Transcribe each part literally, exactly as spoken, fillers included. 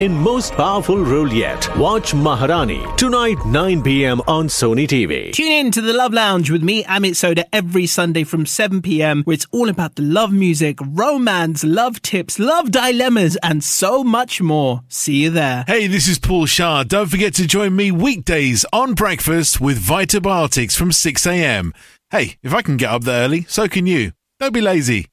In most powerful role yet, watch Maharani tonight nine p.m. on Sony T V. Tune in to the Love Lounge with me, Amit Soda, every Sunday from seven p.m. where it's all about the love music, romance, love tips, love dilemmas, and so much more. See you there. Hey, this is Paul Shah. Don't forget to join me weekdays on Breakfast with Vitabiotics from six a.m. Hey, if I can get up there early, so can you. Don't be lazy.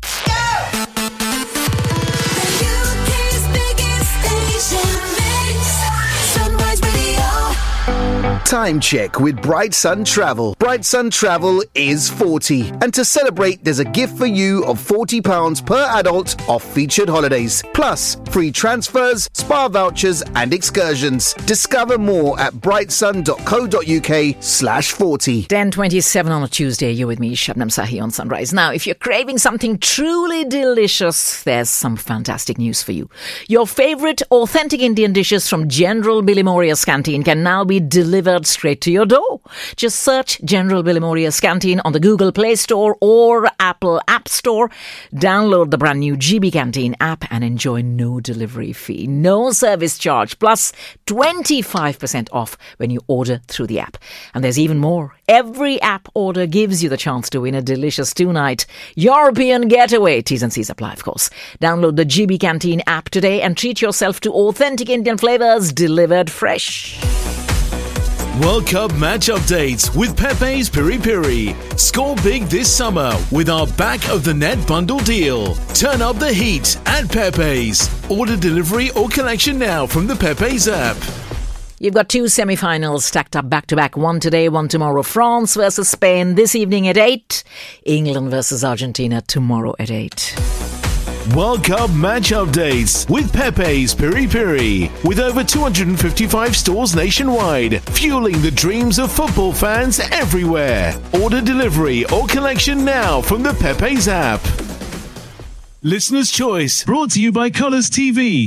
Time check with Bright Sun Travel. Bright Sun Travel is forty. And to celebrate, there's a gift for you of forty pounds per adult off featured holidays. Plus, free transfers, spa vouchers and excursions. Discover more at brightsun.co.uk slash 40. ten twenty-seven on a Tuesday. You're with me, Shabnam Sahi on Sunrise. Now, if you're craving something truly delicious, there's some fantastic news for you. Your favorite authentic Indian dishes from General Billy Moriar's Canteen can now be delivered straight to your door. Just search General Billy Moriar's Canteen on the Google Play Store or Apple App Store. Download the brand new G B Canteen app and enjoy no delivery fee, no service charge, plus twenty-five percent off when you order through the app. And there's even more. Every app order gives you the chance to win a delicious two-night European getaway. T's and C's apply, of course. Download the G B Canteen app today and treat yourself to authentic Indian flavors delivered fresh. World Cup match updates with Pepe's Piri Piri. Score big this summer with our back of the net bundle deal. Turn up the heat at Pepe's. Order delivery or collection now from the Pepe's app. You've got two semi-finals stacked up back-to-back. One today, one tomorrow. France versus Spain this evening at eight. England versus Argentina tomorrow at eight. World Cup match updates with Pepe's Piri Piri. With over two hundred fifty-five stores nationwide, fueling the dreams of football fans everywhere. Order delivery or collection now from the Pepe's app. Listener's Choice, brought to you by Colours T V.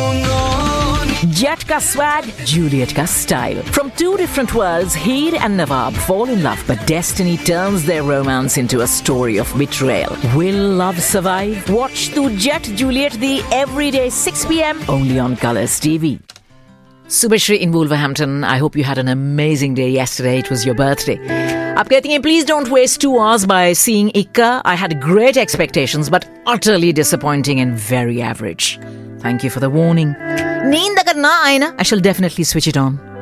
Jet ka swag, Juliet ka style. From two different worlds, Heer and Nawab fall in love, but destiny turns their romance into a story of betrayal. Will love survive? Watch Tu Jet Juliet the everyday six p.m. only on Colours T V. Subhashri in Wolverhampton, I hope you had an amazing day yesterday. It was your birthday. आप कहती हैं, please don't waste two hours by seeing Ikka. I had great expectations, but utterly disappointing and very average. Thank you for the warning. नींद अगर ना आए ना, I shall definitely switch it on.